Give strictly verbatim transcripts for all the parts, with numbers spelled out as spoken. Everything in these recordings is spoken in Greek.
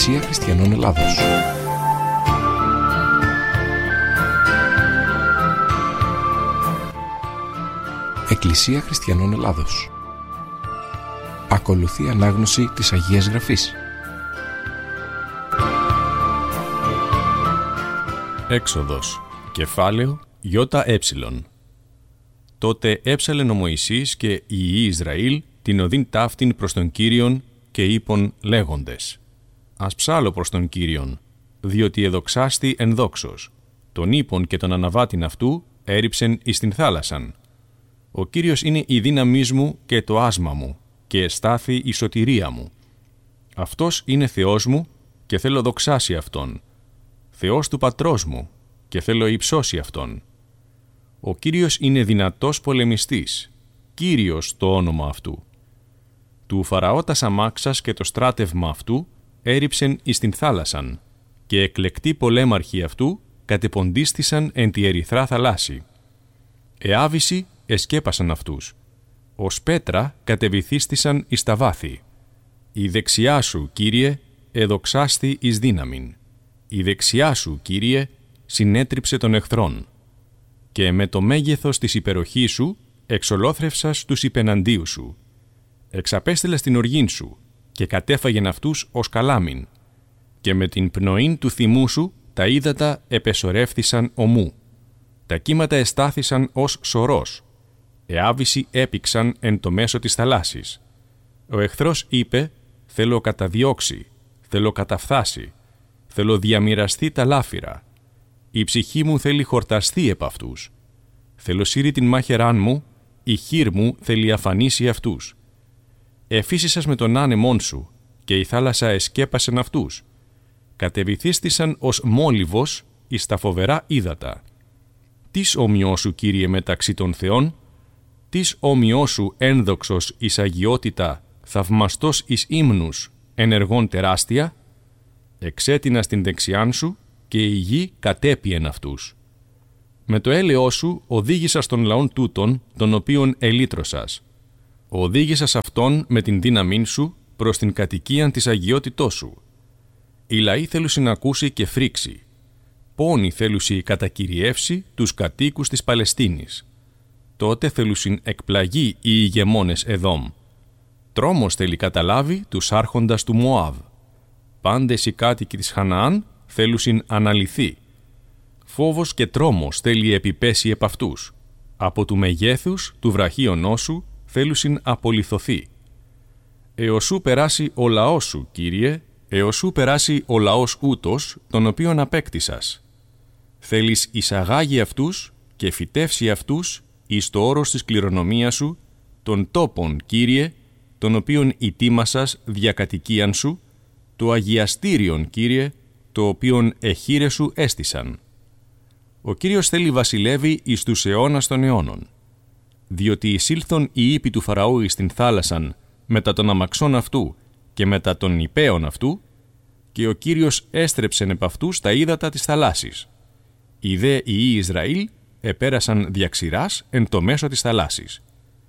Εκκλησία Χριστιανών Ελλάδος. Εκκλησία Χριστιανών Ελλάδος. Ακολουθεί ανάγνωση της Αγίας Γραφής. Έξοδος, κεφάλαιο ΙΕ. Τότε έψαλεν ο Μωυσής και οι υιοί Ισραήλ την οδήν ταύτην προς τον Κύριον και είπον λέγοντες: Ας ψάλω προς τον Κύριον, διότι εδοξάστη εν δόξος, τον ύπον και τον αναβάτην αυτού έριψεν εις την θάλασσαν. Ο Κύριος είναι η δύναμής μου και το άσμα μου, και εστάθη η σωτηρία μου. Αυτός είναι Θεός μου και θέλω δοξάσει Αυτόν. Θεός του πατρός μου και θέλω υψώσει Αυτόν. Ο Κύριος είναι δυνατός πολεμιστής, Κύριος το όνομα Αυτού. Του Φαραώ τας αμάξας και το στράτευμα αυτού έριψεν εις την θάλασσαν, και εκλεκτοί πολέμαρχοι αυτού κατεποντίστησαν εν τη ερυθρά θαλάσση. Εάβηση εσκέπασαν αυτούς. Ως πέτρα κατεβυθίστησαν εις τα βάθη. Η δεξιά σου, Κύριε, εδοξάστη εις δύναμην. Η δεξιά σου, Κύριε, συνέτριψε των εχθρών. Και με το μέγεθος της υπεροχής σου εξολόθρευσας τους υπεναντίου σου. Εξαπέστειλας την οργήν σου και κατέφαγεν αυτούς ως καλάμιν. Και με την πνοήν του θυμού σου τα ύδατα επεσορεύθησαν ομού. Τα κύματα εστάθησαν ως σωρός. Εάβηση έπηξαν εν το μέσο της θαλάσσης. Ο εχθρός είπε: θέλω καταδιώξει, θέλω καταφθάσει, θέλω διαμοιραστεί τα λάφυρα. Η ψυχή μου θέλει χορταστεί επ' αυτούς. Θέλω σύρει την μάχαιράν μου, η χείρ μου θέλει αφανίσει αυτούς. Εφύσισας με τον άνεμόν σου, και η θάλασσα εσκέπασεν αυτούς. Κατεβυθίστησαν ως μόλιβος εις τα φοβερά ύδατα. Τις όμοιός σου, Κύριε, μεταξύ των θεών, τις όμοιός σου ένδοξος εις αγιότητα, θαυμαστός εις ύμνους, ενεργών τεράστια, εξέτεινας την δεξιάν σου και η γη κατέπιεν αυτούς. Με το έλεος σου οδήγησας των λαών τούτων, των οποίων ελύτρωσας. Οδήγησας αυτόν με την δύναμήν σου προς την κατοικίαν της αγιότητός σου. Οι λαοί θέλουσιν να ακούσει και φρίξει. Πόνοι θέλουσι κατακυριεύσει τους κατοίκους της Παλαιστίνης. Τότε θέλουσιν εκπλαγεί οι ηγεμόνες Εδόμ. Τρόμος θέλει καταλάβει τους άρχοντας του Μωάβ. Πάντες οι κάτοικοι της Χαναάν θέλουσιν αναλυθεί. Φόβος και τρόμος θέλει επιπέσει επ' αυτούς. Από του μεγέθους του βραχίωνός σου θέλουσιν απολυθωθεί. Έως σου περάσει ο λαός σου, Κύριε, έως σου περάσει ο λαός ούτος, τον οποίον απέκτησας. Θέλεις εισαγάγει αυτούς και φυτεύσει αυτούς εις το όρος της κληρονομίας σου, των τόπων, Κύριε, τον οποίον ητήμασας διακατοικίαν σου, το αγιαστήριον, Κύριε, το οποίον εχείρες σου έστησαν. Ο Κύριος θέλει βασιλεύει εις τους αιώνας των αιώνων. Διότι εισήλθον οι ύποι του Φαραώ εις την θάλασσαν μετά των αμαξών αυτού και μετά των υπέων αυτού, και ο Κύριος έστρεψεν επ' αυτούς τα ύδατα της θαλάσσης. Οι δε οι υιοί Ισραήλ επέρασαν διαξηράς εν το μέσο της θαλάσσης.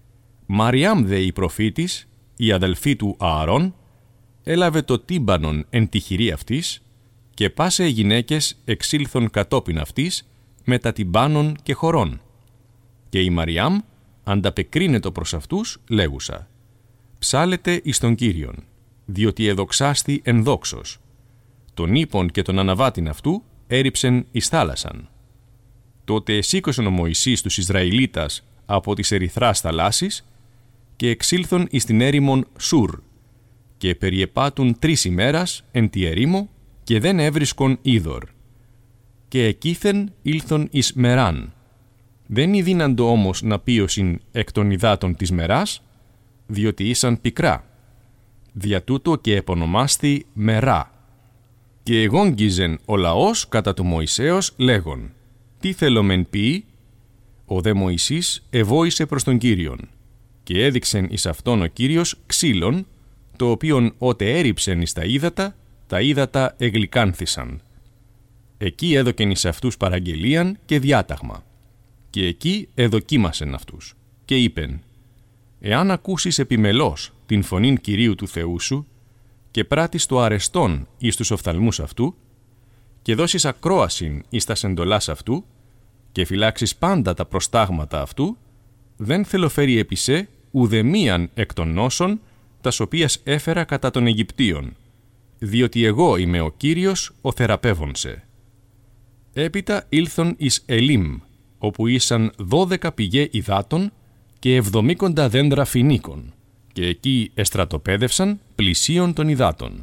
Μαριάμ δε η προφήτης, η αδελφή του Ααρών, έλαβε το τύμπανον εν τη χειρή αυτής, και πάσε οι γυναίκες εξήλθον κατόπιν αυτής με τα τυμπάνων και χορών. Και η Μαριάμ ανταπεκρίνετο προς αυτούς λέγουσα: «Ψάλετε εις τον Κύριον, διότι εδοξάστη εν δόξος. Τον ύπον και τον αναβάτην αυτού έριψεν εις θάλασσαν». Τότε εσήκωσεν ο Μωυσής τους Ισραηλίτας από της ερυθράς θαλάσσης και εξήλθον εις την έρημον Σουρ, και περιεπάτουν τρεις ημέρας εν τη ερήμο και δεν έβρισκον είδωρ. Και εκείθεν ήλθον εις Μεράν. Δεν ειδύναντο όμως να πίωσιν εκ των υδάτων της Μεράς, διότι ήσαν πικρά. Δια τούτο και επωνομάστη Μερά. Και εγόγγιζεν ο λαός κατά του Μωυσέως λέγον: «Τι θέλομεν πει?» Ο δε Μωυσής εβόησε προς τον Κύριον, και έδειξεν εις αυτόν ο Κύριος ξύλον, το οποίον ότε έριψεν εις τα ύδατα, τα ύδατα εγλυκάνθησαν. Εκεί έδωκεν εις αυτούς παραγγελίαν και διάταγμα. Και εκεί εδοκίμασεν αυτούς, και είπεν: «Εάν ακούσεις επιμελώς την φωνήν Κυρίου του Θεού σου, και πράτης το αρεστόν εις τους οφθαλμούς αυτού, και δώσεις ακρόασιν εις τας εντολάς αυτού, και φυλάξεις πάντα τα προστάγματα αυτού, δεν θελοφέρει επί σε ουδεμίαν εκ των νόσων, τας οποίας έφερα κατά των Αιγυπτίων, διότι εγώ είμαι ο Κύριος ο θεραπεύων σε. Έπειτα ήλθον εις Ελίμ, όπου ήσαν δώδεκα πηγέ υδάτων και εβδομήκοντα δέντρα φινίκων, και εκεί εστρατοπέδευσαν πλησίων των υδάτων.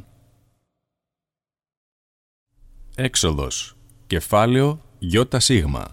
Έξοδος, κεφάλαιο γιώτα σίγμα.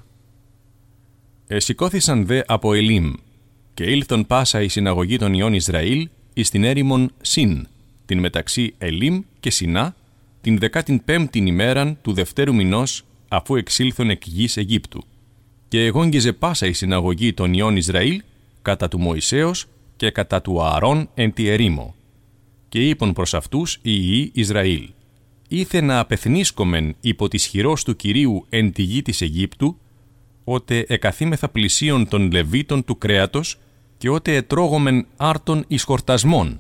Εσηκώθησαν δε από Ελίμ, και ήλθον πάσα η συναγωγή των ιών Ισραήλ εις την έρημον Συν, την μεταξύ Ελίμ και Σινά, την δεκάτην πέμπτην ημέραν του δευτέρου μηνός, αφού εξήλθον εκ γης Αιγύπτου. Και εγόγγιζε πάσα η συναγωγή των ιών Ισραήλ κατά του Μωυσέως και κατά του Ααρών εν τη ερήμο. Και είπον προς αυτούς οι ιοί Ισραήλ: «Ήθε να απεθνίσκομεν υπό της χειρός του Κυρίου εν τη γη της Αιγύπτου, ότε εκαθήμεθα πλησίων των Λεβίτων του κρέατος και ότε ετρώγομεν άρτων εις χορτασμών,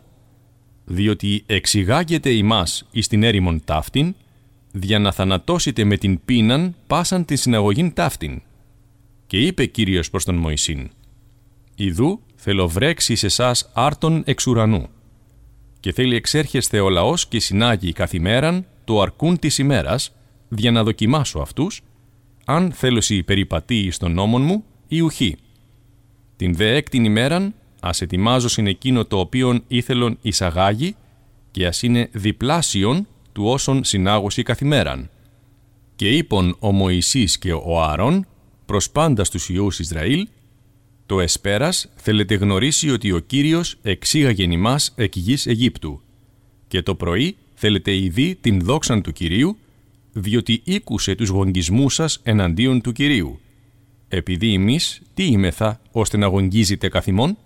διότι εξηγάγεται ημάς εις την έρημον ταύτην, δια να θανατώσετε με την πείναν πάσαν την συναγωγήν ταύτην». Και είπε Κύριος προς τον Μωυσήν: «Ιδού θέλω βρέξει εις εσάς άρτων εξ ουρανού, και θέλει εξέρχεσθε ο λαός και συνάγει καθημέραν το αρκούν της ημέρας, δια να δοκιμάσω αυτούς, αν θέλωση περιπατεί εις τον νόμον μου ή ουχή. Την δε έκτην ημέραν ας ετοιμάζωσιν εκείνο το οποίον ήθελον εισαγάγει, και ας είναι διπλάσιον του όσων συνάγωση καθημέραν». Και είπον ο Μωυσής και ο Ααρών προς πάντα στους ιούς Ισραήλ: «Το εσπέρας θέλετε γνωρίσει ότι ο Κύριος εξήγαγεν ημάς εκ γης Αιγύπτου, και το πρωί θέλετε ειδεί την δόξαν του Κυρίου, διότι ήκουσε τους γογγισμούς σας εναντίον του Κυρίου. Επειδή εμείς τι είμεθα ώστε να γογγίζετε καθ' ημών?»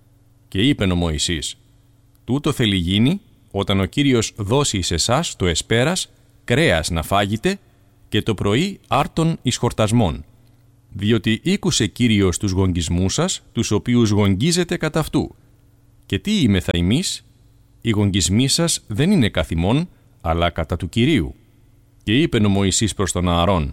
Και είπεν ο Μωυσής: «Τούτο θέλει γίνει όταν ο Κύριος δώσει εις εσάς το εσπέρας κρέας να φάγετε και το πρωί άρτων εις χορτασμών, διότι ήκουσε Κύριος τους γογγισμούς σας, τους οποίους γογγίζετε κατά αυτού. Και τι είμεθα εμείς? Οι γογγισμοί σας δεν είναι καθ' ημών, αλλά κατά του Κυρίου». Και είπεν ο Μωυσής προς τον Ααρών: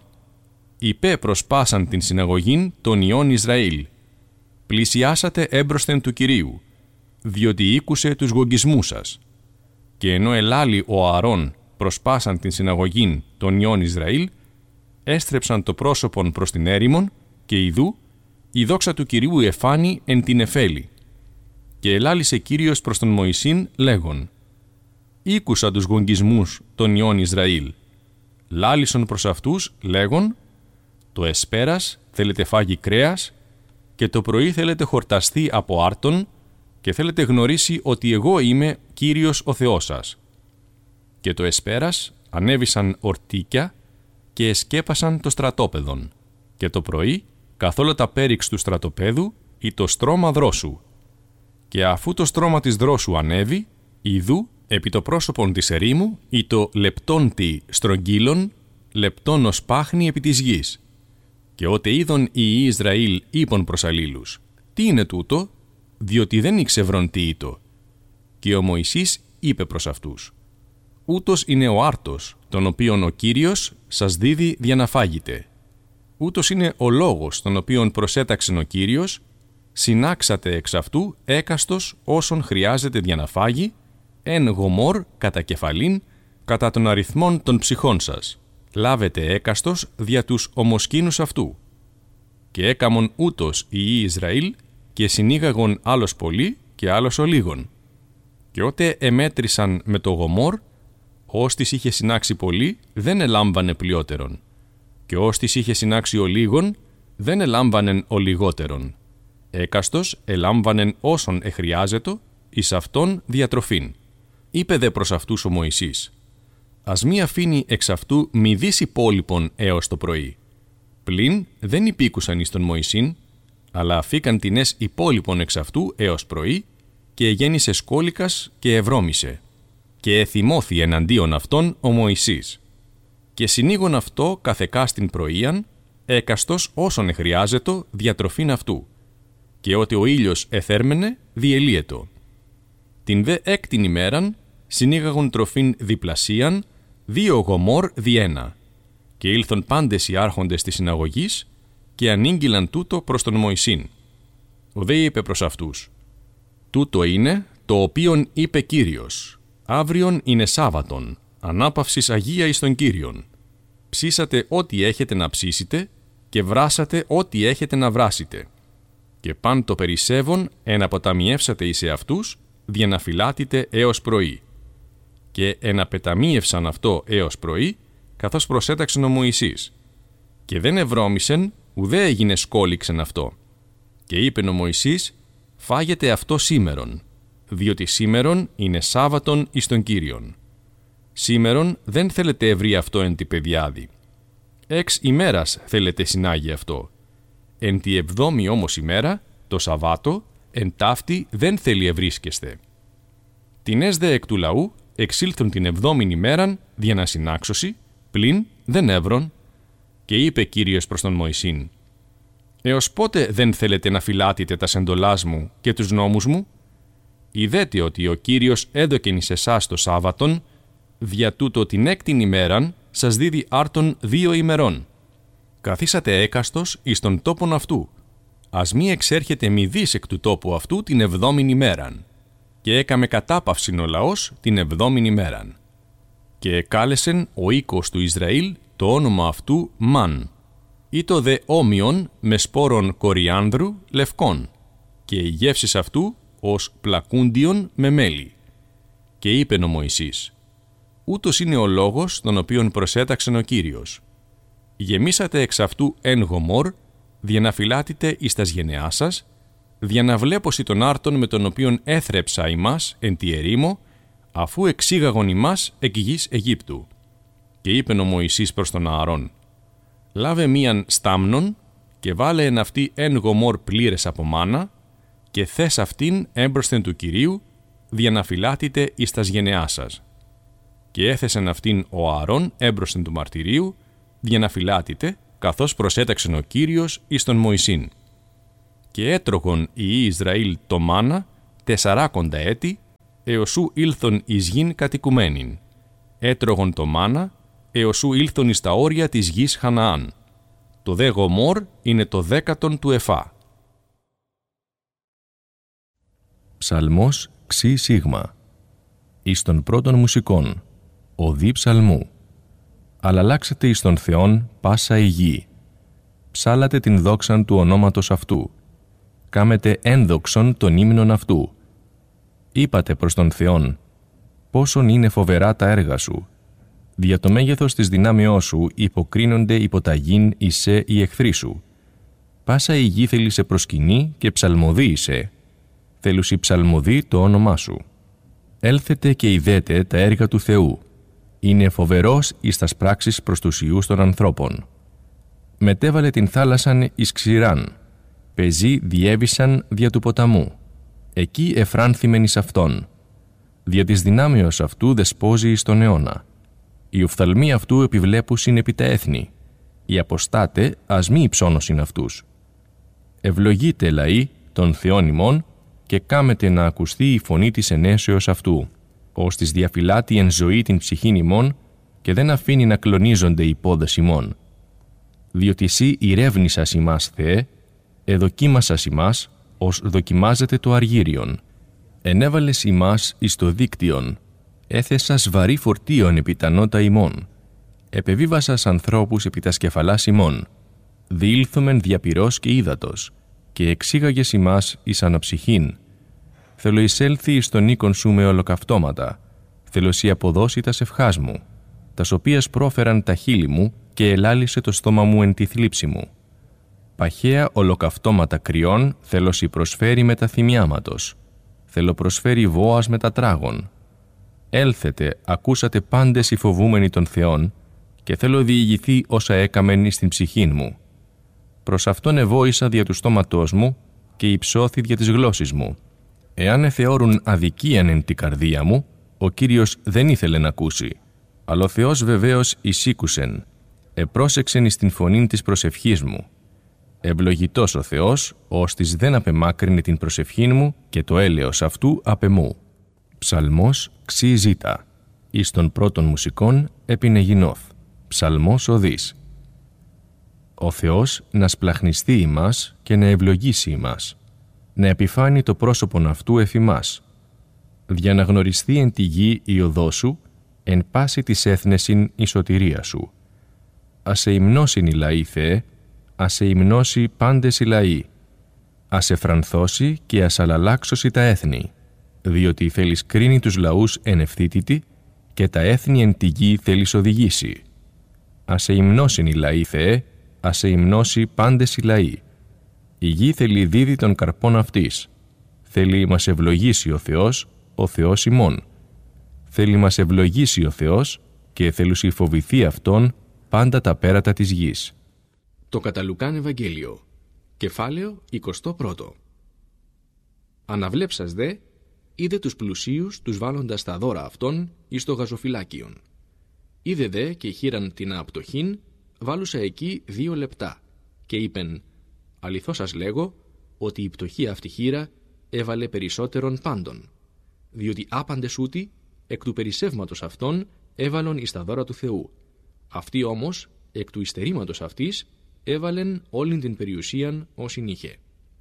«Υπέ προς πάσαν την συναγωγήν των ιών Ισραήλ, πλησιάσατε έμπροσθεν του Κυρίου, διότι ήκουσε τους γογγισμούς σας». Και ενώ ελάλη ο Ααρών προς πάσαν την συναγωγήν των ιών Ισραήλ, έστρεψαν το πρόσωπον προς την έρημον, και ιδού η δόξα του Κυρίου εφάνη εν την εφέλη. Και ελάλησε Κύριος προς τον Μωυσήν λέγον: «Ήκουσα τους γογγισμούς των ιών Ισραήλ». Λάλησον προς αυτούς λέγον: «Το εσπέρας θέλετε φάγει κρέας, και το πρωί θέλετε χορταστεί από άρτων, και θέλετε γνωρίσει ότι εγώ είμαι Κύριος ο Θεός σας». Και το εσπέρας ανέβησαν ορτίκια και εσκέπασαν το στρατόπεδον, και το πρωί καθόλου τα πέριξ του στρατοπέδου ή το στρώμα δρόσου. Και αφού το στρώμα της δρόσου ανέβη, ιδού επί το πρόσωπον της ερήμου ή το λεπτόν τι στρογγύλων, λεπτόν ως πάχνη επί της γης. Και ότε είδον οι ιοί Ισραήλ είπον προς αλλήλους: «Τι είναι τούτο?» διότι δεν ήξευρον τι ήτο. Και ο Μωυσής είπε προς αυτούς: «Ούτως είναι ο άρτος, τον οποίον ο Κύριος σας δίδει για να φάγετε. Ούτως είναι ο λόγος, τον οποίον προσέταξεν ο Κύριος, συνάξατε εξ αυτού έκαστος όσων χρειάζεται για να φάγει, εν γομόρ κατά κεφαλήν, κατά των αριθμών των ψυχών σας. Λάβετε έκαστος δια τους ομοσκήνους αυτού». Και έκαμον ούτως οι ιοί Ισραήλ, και συνήγαγον άλλος πολύ και άλλος ολίγων. Και ότε εμέτρησαν με το γομόρ, όστις είχε συνάξει πολύ, δεν ελάμβανε πλειότερον, και όστις είχε συνάξει ο λίγον, δεν ελάμβανεν ο λιγότερον. Έκαστος ελάμβανεν όσον εχρειάζετο, εις αυτόν διατροφήν. Είπε δε προς αυτούς ο Μωυσής: «Ας μη αφήνει εξ αυτού μηδείς υπόλοιπον έως το πρωί». Πλην δεν υπήκουσαν εις τον Μωυσήν, αλλά αφήκαν τινές υπόλοιπον εξ αυτού έως πρωί, και γέννησε σκόλικας και ευρώμησε. Και εθυμώθη εναντίον αυτών ο Μωυσής. Και συνήγον αυτό καθεκάστην πρωίαν, έκαστος όσον εχρειάζετο διατροφήν αυτού, και ότι ο ήλιος εθέρμενε διελύετο. Την δε έκτην ημέραν συνήγαγον τροφήν διπλασίαν, δύο γομόρ διένα. Και ήλθον πάντες οι άρχοντες της συναγωγής και ανήγγυλαν τούτο προς τον Μωυσήν. Ο δε είπε προς αυτούς: «Τούτο είναι το οποίον είπε Κύριος. Αύριον είναι Σάββατον, ανάπαυσης Αγία εις τον Κύριον. Ψήσατε ό,τι έχετε να ψήσετε και βράσατε ό,τι έχετε να βράσετε. Και παν το περισσεύον εναποταμιεύσατε εις εαυτούς, διαναφυλάτητε έως πρωί. Και εναπεταμίευσαν αυτό έως πρωί, καθώς προσέταξεν ο Μωυσής. Και δεν ευρώμησεν, ουδέ έγινε σκόλιξεν αυτό. Και είπεν ο Μωυσής: φάγετε αυτό σήμερον, διότι σήμερον είναι Σάββατον εις τον Κύριον. Σήμερον δεν θέλετε ευρύ αυτό εν τη παιδιάδη. Εξ ημέρας θέλετε συνάγει αυτό. Εν τη εβδόμη όμως ημέρα, το Σαββάτο, εν ταύτη δεν θέλει ευρίσκεστε. Την έσδε εκ του λαού εξήλθουν την εβδόμην ημέραν δια να συνάξωση, πλην δεν έβρον. Και είπε Κύριος προς τον Μωυσήν: έως πότε δεν θέλετε να φυλάτετε τα εντολάς μου και τους νόμους μου? Ιδέτε ότι ο Κύριος έδωκεν εις εσάς το Σάββατον, δια τούτο την έκτην ημέραν σας δίδει άρτον δύο ημερών. Καθίσατε έκαστος εις τον τόπον αυτού. Ας μη εξέρχεται μηδής εκ του τόπου αυτού την εβδόμην ημέραν. Και έκαμε κατάπαυσιν ο λαός την εβδόμην ημέραν. Και εκάλεσεν ο οίκος του Ισραήλ το όνομα αυτού Μαν. Ήτο δε όμοιον με σπόρων κοριάνδρου λευκών, και οι γεύσεις αυτού ως πλακούντιον με μέλι. Και είπεν ο Μωυσής: ούτως είναι ο λόγος τον οποίον προσέταξεν ο Κύριος. Γεμίσατε εξ αυτού εν γομόρ, δια να φυλάτητε εις τας γενεάς σας, δια να βλέπωσι τον άρτον με τον οποίον έθρεψα ημάς εν τη ερήμο, αφού εξήγαγον ημάς εκ γης Αιγύπτου. Και είπεν ο Μωυσής προς τον Ααρών: λάβε μίαν στάμνον και βάλε εν αυτή εν γομόρ πλήρες από μάνα και θες αυτήν έμπροσθεν του Κυρίου, δια να φυλάτητε εις τας γενεάς σας. Και έθεσεν αυτήν ο Ααρών έμπροσθεν του μαρτυρίου, δια να φυλάτητε, καθώς προσέταξεν ο Κύριος εις τον Μωυσήν. Και έτρωγον οι Ισραήλ το μάνα τεσσαράκοντα έτη, έως ου ήλθον εις γην κατοικουμένην. Έτρωγον το μάνα, έως ου ήλθον εις τα όρια της γης Χαναάν. Το δε γομόρ είναι το δέκατον του εφά. Ψαλμός ξι σίγμα. Εις των πρώτων μουσικών, οδή ψαλμού. Αλλαλάξετε εις τον Θεόν πάσα η γη. Ψάλατε την δόξαν του ονόματος αυτού. Κάμετε ένδοξον τον ύμνον αυτού. Είπατε προς τον Θεόν: πόσον είναι φοβερά τα έργα σου. Δια το μέγεθος της δυνάμεώς σου υποκρίνονται υποταγήν εισέ οι εχθροί σου. Πάσα η γη θέλει σε προσκυνεί και ψαλμοδεί εισέ. Θέλουσι ψαλμοδεί το όνομά σου. Έλθετε και ειδέτε τα έργα του Θεού. Είναι φοβερός εις τας πράξεις προς τους ιούς των ανθρώπων. Μετέβαλε την θάλασσαν εις ξηράν. Πεζοί διέβησαν δια του ποταμού. Εκεί εφράνθημεν εις αυτόν. Δια της δυνάμεως αυτού δεσπόζει εις τον αιώνα. Οι οφθαλμοί αυτού επιβλέπουσιν επί τα έθνη. Οι αποστάτε ας μη υψώνωσιν αυτούς. Ευλογείτε λαοί των Θεών ημών και κάμετε να ακουστεί η φωνή της ενέσεως αυτού, ως της διαφυλάτει εν ζωή την ψυχήν ημών και δεν αφήνει να κλονίζονται οι πόδες ημών. Διότι σύ ηρεύνησας ημάς, Θεέ, εδοκίμασας ημάς, ως δοκιμάζεται το αργύριον. Ενέβαλες ημάς εις το δίκτυον, έθεσας βαρύ φορτίον επί τα νότα ημών. Επεβίβασας ανθρώπους επί τα σκεφαλάς ημών. Διήλθομεν διαπυρός και ύδατος, και εξήγαγες ημάς εις αναψυχήν. Θέλω εισέλθει εις τον οίκον σου με ολοκαυτώματα. Θέλω σοι αποδώσει τας ευχάς μου, τας οποίας πρόφεραν τα χείλη μου και ελάλησε το στόμα μου εν τη θλίψη μου. Παχαία ολοκαυτώματα κρυών θέλω σοι προσφέρει με τα θυμιάματος. Θέλω προσφέρει βόας με τα τράγων. Έλθετε, ακούσατε πάντες οι φοβούμενοι των Θεών, και θέλω διηγηθεί όσα έκαμεν εις την ψυχήν μου. Προς αυτόν εβόησα δια του στόματός μου και υψώθη δια της γλώσσης μου. Εάν εθεώρουν αδικίαν εν τη καρδία μου, ο Κύριος δεν ήθελε να ακούσει. Αλλά ο Θεός βεβαίως εισήκουσεν, επρόσεξεν εις την φωνήν της προσευχής μου. Ευλογητός ο Θεός, ώστις δεν απεμάκρυνε την προσευχήν μου και το έλεος αυτού απ' εμού. Ψαλμός ξι ζήτα, εις των πρώτων μουσικών επινεγινώθ, ψαλμός οδής. Ο Θεός να σπλαχνιστεί ημάς και να ευλογήσει ημάς, να επιφάνει το πρόσωπον αυτού εφ' ημάς, δια να γνωριστεί εν τη γη η οδό σου, εν πάση της έθνεσιν η σωτηρία σου. Ας σε υμνώσιν οι λαοί, Θεέ, ας σε υμνώσει πάντες οι λαοί, ας σε φρανθώσει και ας αλλαλάξωση τα έθνη, διότι θέλεις κρίνει τους λαούς εν ευθύτητη και τα έθνη εν τη γη θέλεις οδηγήσει. Ας σε υμνώσιν οι λαοί, Θεέ, ας σε υμνώσει πάντες οι λαοί. Η γη θέλει δίδει των καρπών αυτής. Θέλει μας ευλογήσει ο Θεός, ο Θεός ημών. Θέλει μας ευλογήσει ο Θεός και θέλουσι φοβηθεί Αυτόν πάντα τα πέρατα της γης. Το κατά Λουκάν Ευαγγέλιο, κεφάλαιο εικοστό πρώτο. Αναβλέψας δε, είδε τους πλουσίους τους βάλλοντας τα δώρα αυτών εις το γαζοφυλάκιον. Είδε δε και χείραν την απτοχήν, βάλουσα εκεί δύο λεπτά, και είπεν, αληθώς σας λέγω, ότι η πτωχή αυτή χείρα έβαλε περισσότερον πάντων, διότι άπαντες ούτι, εκ του περισσεύματος αυτών, έβαλον εις τα δώρα του Θεού. Αυτοί όμως, εκ του υστερήματος αυτής, έβαλεν όλην την περιουσίαν όσην είχε.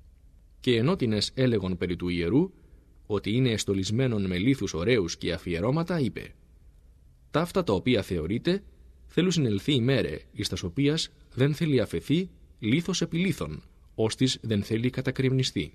Και ενότινες έλεγον περί του ιερού, ότι είναι εστολισμένον με λίθους ωραίους και αφιερώματα, είπε, ταύτα τα οποία θεωρείται, θέλουν συνελθεί ημέρε, εις τας οποίας δεν θέλει αφαιθεί λίθος επί λίθων, ώστις δεν θέλει κατακριμνιστεί.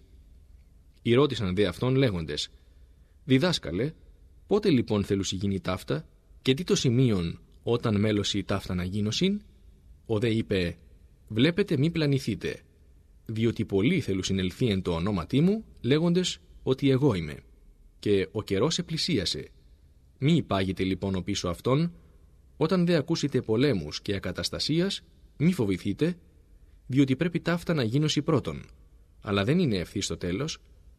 Ηρώτησαν δε αυτόν λέγοντες, διδάσκαλε, πότε λοιπόν θέλουσι γίνει ταύτα, και τι το σημείον όταν μέλωση ταύτα να γίνωσιν? Ο δε είπε, βλέπετε μη πλανηθείτε, διότι πολλοί θέλουν συνελθεί εν το ονόματί μου, λέγοντες ότι εγώ είμαι. Και ο καιρός επλησίασε. Μη υπάγετε λοιπόν ο πίσω αυτόν, όταν δε ακούσετε πολέμους και ακαταστασίας, μη φοβηθείτε, διότι πρέπει ταύτα να γίνωση πρώτον, αλλά δεν είναι ευθύ στο τέλος.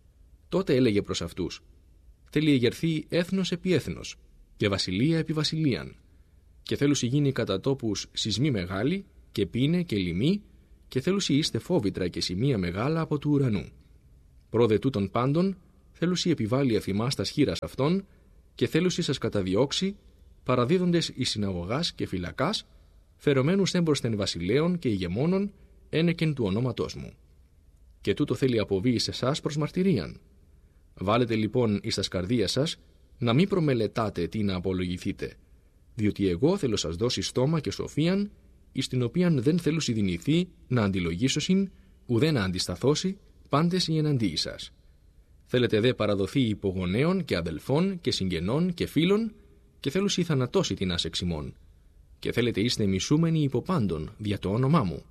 Τότε έλεγε προς αυτούς, θέλει εγερθεί έθνος επί έθνος και βασιλεία επί βασιλείαν, και θέλουσι γίνει κατά τόπους σεισμοί μεγάλοι και πίνε και λοιμοί, και θέλουσι είστε φόβητρα και σημεία μεγάλα από του ουρανού. Πρόδε τούτων πάντων, θέλουσι επιβάλλει εφημάς τας χείρας αυτών, και θέλουσι σας καταδιώξει, παραδίδοντες εις συναγωγάς και φυλακάς, φερομένους έμπροσθεν βασιλέων και ηγεμόνων, ένεκεν του ονόματός μου. Και τούτο θέλει αποβεί εις εσάς προς μαρτυρίαν. Βάλετε λοιπόν εις τας καρδίας σας, να μην προμελετάτε τι να απολογηθείτε, διότι εγώ θέλω σας δώσει στόμα και σοφίαν, εις την οποίαν δεν θέλουσι δυνηθεί να αντιλογήσωσιν, ουδέ να αντισταθώσει, πάντες οι εναντίοι σας. Θέλετε δε παραδοθεί υπογονέων και αδελφών και συγγενών και φίλων, και θέλουσι θανατώσει την άσεξιμών. Και θέλετε είστε μισούμενοι υπό πάντων δια το όνομά μου.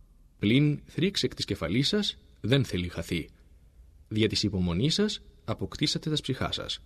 Πλην θρύξ εκ της κεφαλής σας δεν θέλει χαθεί. Δια της υπομονής σας αποκτήσατε τας ψυχάς σας.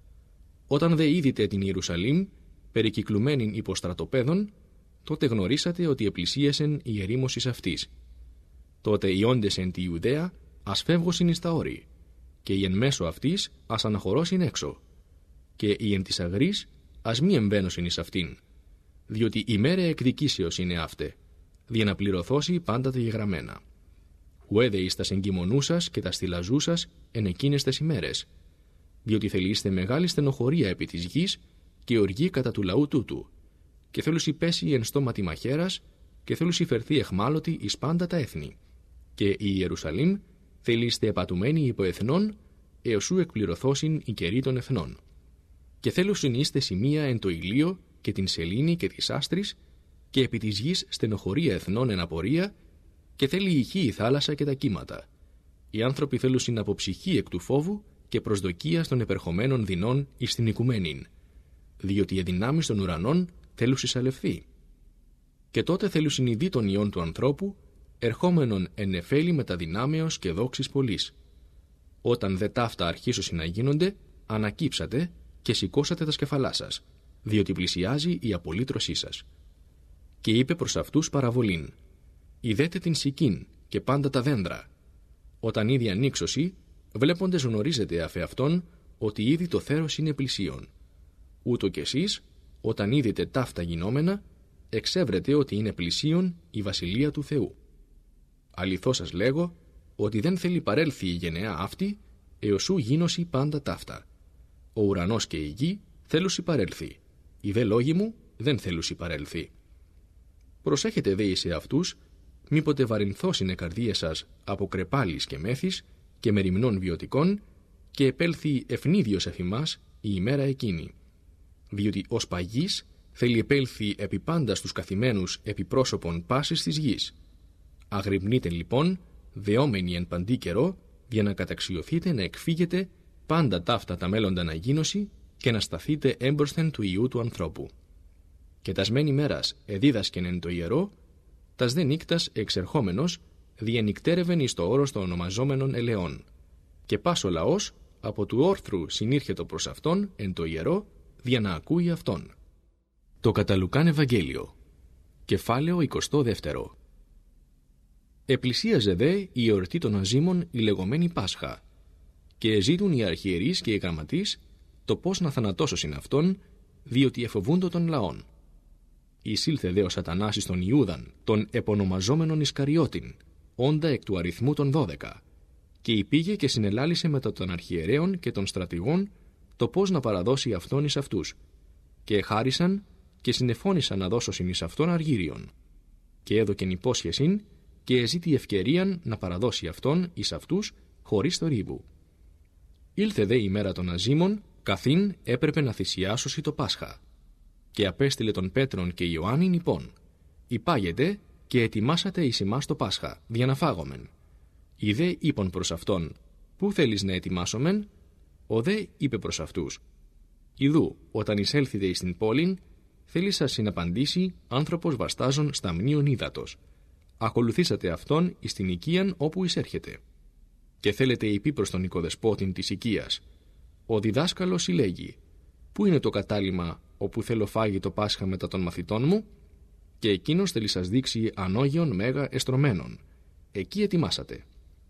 Όταν δε είδητε την Ιερουσαλήμ, περικυκλουμένην υπό στρατοπέδων, τότε γνωρίσατε ότι επλησίασεν η ερήμωσης αυτής. Τότε οι όντες εν τη Ιουδαία ας φεύγωσιν εις τα όρη, και οι εν μέσω αυτής ας αναχωρώσιν έξω, και οι εν της αγρής ας μη εμβαίνωσιν εις αυτήν, διότι η μέρα εκδικήσεως είναι αύτε, δια να πληρωθώσει πάντα τα γεγραμμένα. Ουέδε εις τας εγκυμονούσας και τας θυλαζούσας εν εκείνες τες ημέρες, διότι θελείστε μεγάλη στενοχωρία επί της γης και οργή κατά του λαού τούτου, και θέλουσι πέσει εν στόματι μαχαίρας, και θέλουσι φερθεί εχμάλωτη εις πάντα τα έθνη, και η Ιερουσαλήμ θέλειστε επατουμένοι υπό εθνών, έως σου εκπληρωθώσιν η καιρή των εθνών. Και θέλουσιν είστε σημεία εν το ηλίο και την σελήνη και της άστρης, και επί της γης στενοχωρία εθνών εν απορία, και θέλει ηχεί η θάλασσα και τα κύματα. Οι άνθρωποι θέλουσιν από ψυχή εκ του φόβου και προσδοκίας των επερχομένων δεινών εις την οικουμένην, διότι οι δυνάμεις των ουρανών θέλουσι σαλευθεί. Και τότε θέλουσιν οι δι των ιών του ανθρώπου, ερχόμενον εν νεφέλη μεταδυνάμεως και δόξης πολλής. Όταν δε ταύτα αρχίσωσιν να γίνονται, ανακύψατε και σηκώσατε τα σκεφαλά σας, διότι πλησιάζει η απολύτρωσή σας. Και είπε προς αυτούς παραβολήν, «Ιδέτε την σικήν και πάντα τα δέντρα. Όταν ήδη ανοίξωση, βλέποντες γνωρίζετε αφ' αυτόν ότι ήδη το θέρος είναι πλησίον. Ούτω κι εσείς, όταν είδετε ταύτα γινόμενα, εξεύρετε ότι είναι πλησίον η βασιλεία του Θεού. Αληθώς σας λέγω, ότι δεν θέλει παρέλθει η γενεά αυτή, έως σου γίνωση πάντα ταύτα. Ο ουρανός και η γη θέλουσι παρέλθει, οι δε λόγοι μου δεν θέλουσι παρέλθει. Προσέχετε δε εις εαυτούς, μήποτε βαρυνθώσινε καρδίες σας από κρεπάλης και μέθης και μεριμνών βιωτικών, και επέλθει ευνίδιος εφημάς η ημέρα εκείνη. Διότι ως παγής θέλει επέλθει επί πάντα στους καθημένους επί πρόσωπον πάσης της γης. Αγρυπνείτε λοιπόν, δεόμενοι εν παντή καιρό, για να καταξιωθείτε να εκφύγετε πάντα ταύτα τα μέλλοντα αναγίνωση και να σταθείτε έμπροσθεν του Υιού του ανθρώπου. Και τασμένη μέρας εδίδασκεν εν το ιερό, τας δε νύκτας εξερχόμενος διενυκτέρευεν εις το όρος των ονομαζόμενων ελαιών. Και πας ο λαός από του όρθρου συνήρχετο προς αυτόν εν το ιερό, δια να ακούει αυτόν. Το κατά Λουκάν Ευαγγέλιο, κεφάλαιο εικοστό δεύτερο. Επλησίαζε δε η εορτή των Αζήμων η λεγομένη Πάσχα, και ζήτουν οι αρχιερείς και οι γραμματείς το πώς να θανατώσωσιν αυτόν, διότι εφοβούντο των λαών. Εισήλθε δε ο Σατανάς εις τον Ιούδαν, τον επωνομαζόμενον Ισκαριώτην, όντα εκ του αριθμού των δώδεκα, και υπήγε και συνελάλησε μετά των αρχιερέων και των στρατηγών το πώς να παραδώσει αυτόν εις αυτούς, και εχάρισαν και συνεφώνησαν να δώσωσιν εις αυτόν αργύριον, και έδωκεν υπόσχεσιν και εζήτη ευκαιρίαν να παραδώσει αυτόν εις αυτούς χωρίς θορύβου. Ήλθε δε η μέρα των Αζήμων, καθήν έπρεπε να θυσιάσωσει το Πάσχα. Και απέστειλε τον Πέτρον και Ιωάννην υπόν, υπάγετε και ετοιμάσατε εις ημάς το Πάσχα, δια να φάγομεν. Οι δε είπαν προς αυτόν, πού θέλεις να ετοιμάσομεν? Ο δε είπε προς αυτούς, ιδού, όταν εισέλθετε εις την πόλην, θέλει σας συναπαντήσει άνθρωπος βαστάζων σταμνίων ύδατος. Ακολουθήσατε αυτόν εις την οικίαν όπου εισέρχεται. Και θέλετε υπή προς τον οικοδεσπότην της οικίας. Ο διδάσκαλος συλλέγει, πού είναι το κατάλημα όπου θέλω φάγει το Πάσχα μετά των μαθητών μου? Και εκείνος θέλει σας δείξει ανώγιον μέγα εστρωμένων. Εκεί ετοιμάσατε.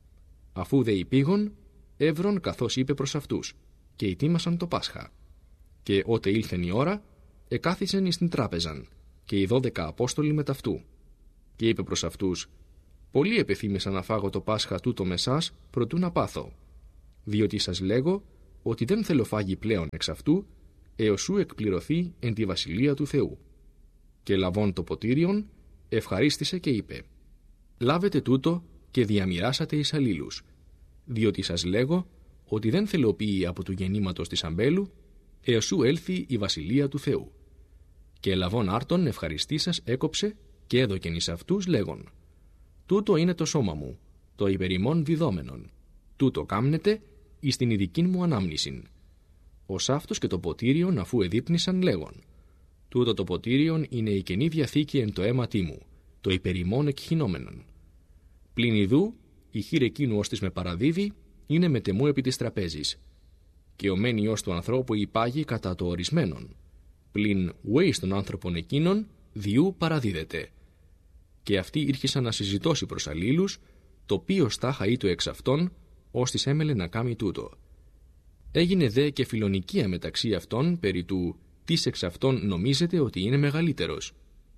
Αφού δε υπήγον, εύρων καθώς είπε προς αυτούς, και ετοίμασαν το Πάσχα. Και ότε ήλθεν η ώρα, εκάθισεν εις την τράπεζαν, και οι δώδεκα Απόστολοι με ταυτού. Και είπε προς αυτούς, πολύ επεθύμησα να φάγω το Πάσχα τούτο με σας, προτού να πάθω. Διότι σας λέγω, ότι δεν θέλω φάγει πλέον εξ αυτού, έως σου εκπληρωθεί εν τη βασιλεία του Θεού. Και λαβών το ποτήριον, ευχαρίστησε και είπε, λάβετε τούτο και διαμοιράσατε εις αλλήλους, διότι σας λέγω, ότι δεν θελοποιεί από του γεννήματος της αμπέλου, έως σου έλθει η βασιλεία του Θεού. Και λαβών άρτον ευχαριστήσας έκοψε και έδωκεν εις αυτούς λέγον, τούτο είναι το σώμα μου, το υπερημών διδόμενον, τούτο κάμνετε εις την ειδικήν μου ανάμνησιν. Ως αυτός και το ποτήριον αφού εδείπνησαν λέγον, τούτο το ποτήριον είναι η καινή διαθήκη εν το αίματί μου, το υπερημών εκχυνόμενον. Πλην ιδού, η χείρ εκείνου ως της με παραδίδει, είναι μετεμού επί της τραπέζης. Και ο μεν Υιός του ανθρώπου υπάγει κατά το ορισμένον. Πλην ουέις των άνθρωπων εκείνων, διού παραδίδεται. Και αυτοί ήρχισαν να συζητώσει προς αλλήλους, το ποιος τάχα ή το εξ αυτών, ως της έμελε να κάμει τούτο. Έγινε δε και φιλονικία μεταξύ αυτών περί του τις εξ αυτών νομίζετε ότι είναι μεγαλύτερος.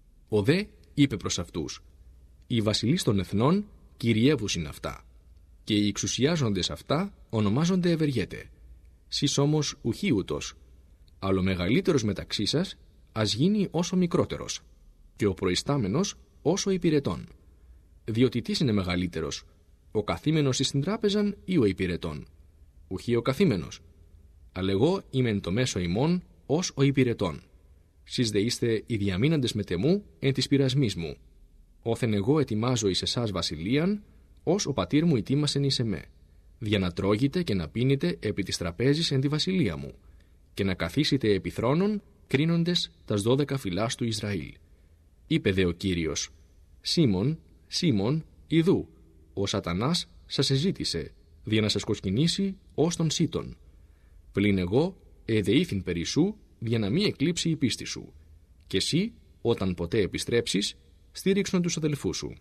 Ο δε είπε προς αυτούς, οι βασιλείς των εθνών κυριεύουσιν αυτά, και οι εξουσιάζοντες αυτά ονομάζονται ευεργέτε. Σεις όμως ουχή ούτως, αλλά ο μεγαλύτερος μεταξύ σας ας γίνει όσο μικρότερος, και ο προϊστάμενος όσο υπηρετών. Διότι τι είναι μεγαλύτερος, ο καθήμενος εις την τράπεζαν ή ο υπηρετών? Ουχή ο καθήμενος. Αλλά εγώ είμαι εν το μέσο ημών ως ο υπηρετών. Σεις δε είστε οι διαμείναντες μετεμού εν της πειρασμής μου. Όθεν εγώ ετοιμάζω εις εσάς βασιλείαν, ως ο πατήρ μου ετοίμασεν εις εμέ, για να τρώγετε και να πίνετε επί της τραπέζης εν τη βασιλεία μου, και να καθίσετε επί θρόνων, κρίνοντες τας δώδεκα φυλάς του Ισραήλ. Είπε δε ο Κύριος, Σίμων, Σίμων, ιδού, ο Σατανάς σας εζήτησε, δια να σας κοσκινήσει ως τον σύτων. Πλην εγώ εδεήθην περί σου, για να μη εκλείψει η πίστη σου, και εσύ, όταν ποτέ επιστρέψεις, στήριξον τους αδελφούς σου.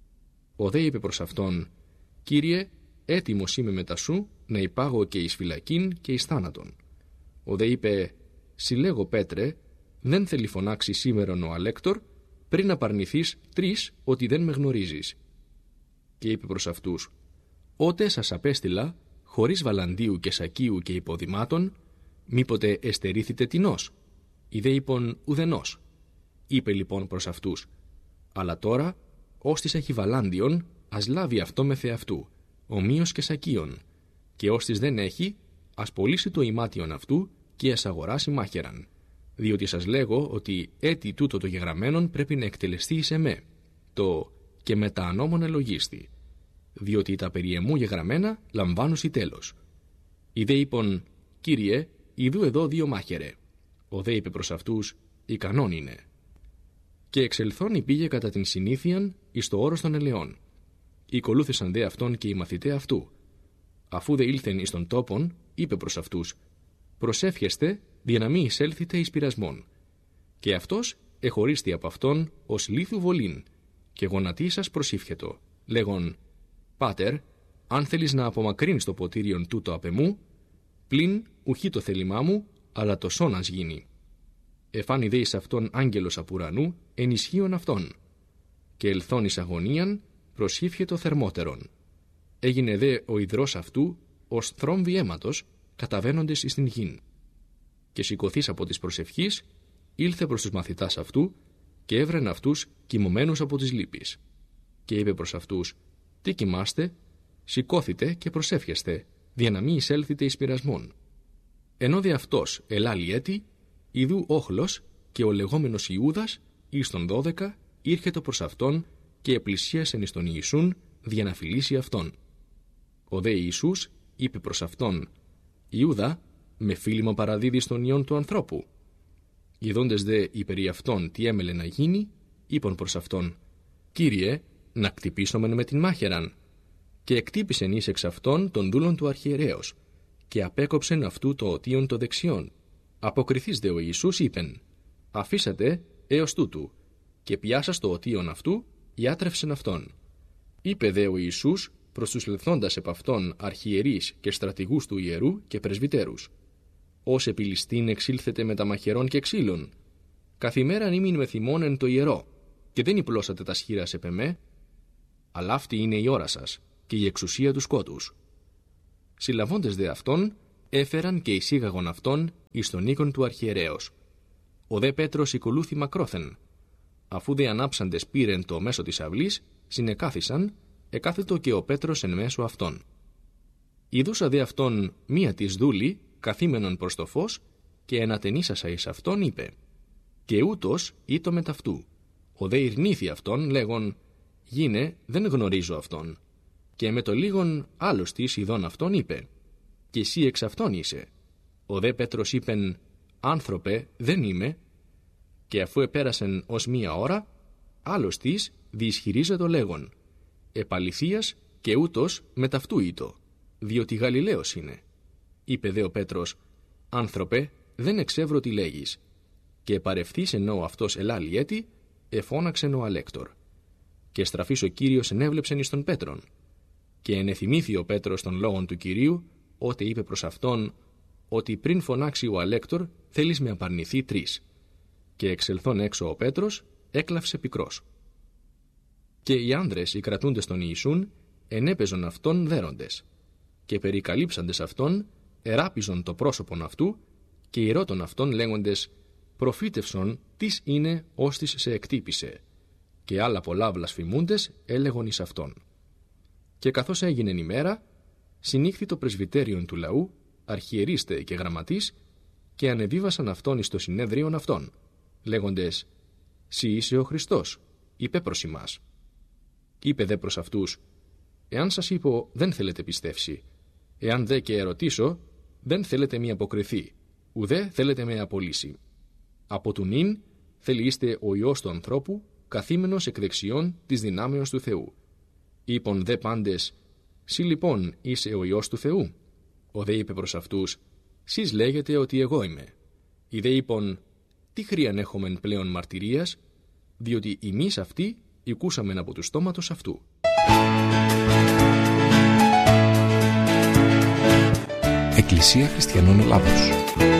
Ο δε είπε προς αυτόν, Κύριε, έτοιμος είμαι μετά σου, να υπάγω και εις φυλακήν και εις θάνατον. Ο δε είπε, συλλέγω Πέτρε, δεν θέλει φωνάξει σήμερον ο Αλέκτορ, πριν να παρνηθείς τρεις ότι δεν με γνωρίζεις. Και είπε προς αυτούς, ότε σας απέστειλα, χωρίς βαλαντίου και σακίου και υποδημάτων, μήποτε εστερήθητε τινός? Οι δε είπον ουδενός. Είπε λοιπόν προς αυτούς, αλλά τώρα, όστις έχει βαλάντιον, ας λάβει αυτό με θεαυτού, ομοίως και σακίον, και όστις δεν έχει, ας πωλήσει το ημάτιον αυτού και ας αγοράσει μάχαιραν. Διότι σας λέγω ότι έτι τούτο το γεγραμμένον πρέπει να εκτελεστεί εις εμέ, το και με τα ανώμων ελογίστη, διότι τα περί εμού γεγραμμένα λαμβάνουσι τέλος. Οι δε είπον, Κύριε, ιδού εδώ δύο μάχαιρε. Ο δε είπε προς αυτούς, ικανόν είναι. Και εξελθόν πήγε κατά την συνήθειαν εις το όρος των ελαιών. Οικολούθησαν δε αυτόν και οι μαθητέ αυτού. Αφού δε ήλθεν εις τον τόπον, είπε προς αυτούς, προσεύχεστε, δια να μη εισέλθετε εις πειρασμόν. Και αυτός εχωρίστη από αυτόν ως λίθου βολήν, και γονατί σας προσήφιετο, λέγον, Πάτερ, αν θέλεις να απομακρύνεις το ποτήριον τούτο απ' εμού, πλην ουχή το θέλημά μου, αλλά το σώνας γίνει. Εφάνη δε εις αυτόν άγγελος απ' ουρανού, ενισχύον αυτόν. Και ελθόν εις αγωνίαν, προσήφιετο θερμότερον. Έγινε δε ο υδρός αυτού, ως θρόμβοι αίματος, καταβαίνοντες εις την γην. Και σηκωθείς από της προσευχής, ήλθε προς τους μαθητάς αυτού, και έβρεν αυτούς κοιμωμένους από τις λύπης. Και είπε προς αυτούς, τι κοιμάστε, σηκώθητε και προσεύχεστε, δια να μη εισέλθετε εις πειρασμόν. Ενώ δε αυτός ελάλη έτη, ιδού όχλος και ο λεγόμενος Ιούδας, εις τον δώδεκα, ήρχετο προς αυτόν και επλησίασεν εις τον Ιησούν, δια να φιλήσει αυτόν. Ο δε Ιησούς είπε προς αυτόν, Ιούδα, με φίλημα παραδίδεις τον ιόν του ανθρώπου. Ειδώντες δε υπερί αυτόν τι έμελε να γίνει, είπαν προς αυτόν, Κύριε, να κτυπήσομεν με την μάχαιραν. Και εκτύπησεν εις εξ αυτόν τον δούλον του αρχιερέως, και απέκοψεν αυτού το οτίον το δεξιόν. Αποκριθείς δε ο Ιησούς είπεν, αφήσατε έως τούτου, και πιάσας το οτίον αυτού, ιάτρευσεν αυτόν. Είπε δε ο Ιησούς προς τους λεθόντας επ' αυτόν αρχιερείς και στρατηγούς του ιερού και πρεσβυτέρους, ως επιλιστήν εξήλθετε με τα μαχαιρών και ξύλων. Καθημέραν ήμην με θυμών εν το ιερό, και δεν υπλώσατε τα σχήρας επ' εμέ, αλλά αυτή είναι η ώρα σας και η εξουσία του σκότους. Συλλαβώντες δε αυτόν, έφεραν και εισήγαγον αυτόν εις τον οίκον του αρχιερέως. Ο δε Πέτρος οικολούθη μακρόθεν. Αφού δε ανάψαντες πήρεν το μέσο της αυλής, συνεκάθισαν, εκάθετο και ο Πέτρος εν μέσω αυτών. Ιδούσα δε αυτόν μία της δούλη, καθήμενον προς το φως, και ενατενίσασα εις αυτόν είπε, και ούτως ήτο με ταυτού. Ο δε ειρνήθη αυτόν, λέγον, γίνε, δεν γνωρίζω αυτόν. Και με το λίγον άλλος της ειδών αυτόν είπε, και εσύ εξ αυτόν είσαι. Ο δε Πέτρος είπεν, άνθρωπε, δεν είμαι. Και αφού επέρασεν ως μία ώρα, άλλος της διισχυρίζεται λέγον, επαληθείας και ούτως με ταυτού ήτο, διότι Γαλιλαίος είναι. Είπε δε ο Πέτρος, άνθρωπε, δεν εξεύρω τι λέγεις. Και παρευθύς ενώ αυτός ελάλη έτη, εφώναξεν ο αλέκτορ. Και στραφής ο Κύριος ενέβλεψεν εις τον Πέτρον. Και ενεθυμήθη ο Πέτρος των λόγων του Κυρίου, ότε είπε προς αυτόν, ότι πριν φωνάξει ο αλέκτορ, θέλεις με απαρνηθεί τρεις. Και εξελθών έξω ο Πέτρος, έκλαυσε πικρός. Και οι άνδρες, οι κρατούντες των Ιησούν, ενέπαιζον αυτόν δέροντες. Και περικαλύψαντες αυτόν, εράπιζον το πρόσωπον αυτού, και ηρώτων αυτόν λέγοντες, προφήτευσον τις είναι ώστις σε εκτύπησε. Και άλλα πολλά βλασφημούντες έλεγον εις αυτόν. Και καθώς έγινεν ημέρα, συνήχθη το πρεσβυτέριον του λαού, αρχιερίστε και γραμματείς, και ανεβίβασαν αυτόν εις το συνέδριον αυτόν, λέγοντες, «Συ είσαι ο Χριστός», είπε προς ημάς. Είπε δε προς αυτούς, «Εάν σας είπω, δεν θέλετε πιστεύσει. Εάν δε και ερωτήσω, δεν θέλετε μη αποκριθεί, ουδέ θέλετε με απολύσει. Από του νυν θέλει είστε ο Υιός του ανθρώπου, καθήμενος εκ δεξιών της δυνάμεως του Θεού. Είπον δε πάντες, «Συ λοιπόν είσαι ο Υιός του Θεού». Ο δε είπε προς αυτούς, «Σεις λέγετε ότι εγώ είμαι». Οι δε είπον, «Τι χρίαν έχομεν πλέον μαρτυρίας, διότι εμείς αυτοί οικούσαμεν από του στόματος αυτού». Εκκλησία Χριστιανών Ελλάδος.